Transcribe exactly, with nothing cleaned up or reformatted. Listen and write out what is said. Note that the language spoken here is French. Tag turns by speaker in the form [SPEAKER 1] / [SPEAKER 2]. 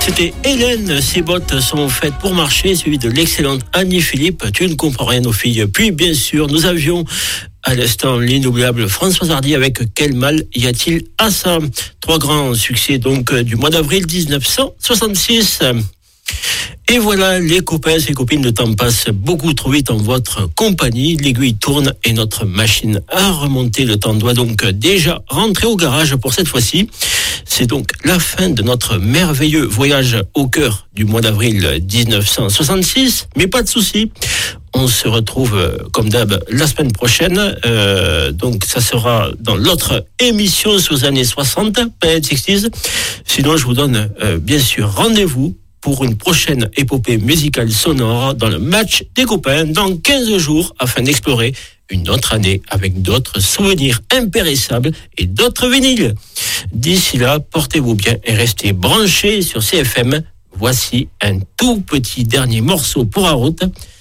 [SPEAKER 1] C'était Hélène, ses bottes sont faites pour marcher, suivi de l'excellente Annie Philippe, tu ne comprends rien aux filles. Puis bien sûr, nous avions à l'instant l'inoubliable Françoise Hardy avec Quel mal y a-t-il à ça? Trois grands succès donc du mois d'avril dix-neuf cent soixante-six. Et voilà, les copains et copines, le temps passe beaucoup trop vite en votre compagnie. L'aiguille tourne et notre machine à remonter le temps doit donc déjà rentrer au garage pour cette fois-ci. C'est donc la fin de notre merveilleux voyage au cœur du mois d'avril dix-neuf cent soixante-six. Mais pas de souci, on se retrouve comme d'hab la semaine prochaine. Euh, donc ça sera dans l'autre émission sur les années soixante, Planet sixties. Sinon, je vous donne euh, bien sûr rendez-vous pour une prochaine épopée musicale sonore dans le match des copains dans quinze jours afin d'explorer une autre année avec d'autres souvenirs impérissables et d'autres vinyles. D'ici là, portez-vous bien et restez branchés sur C F M. Voici un tout petit dernier morceau pour la route.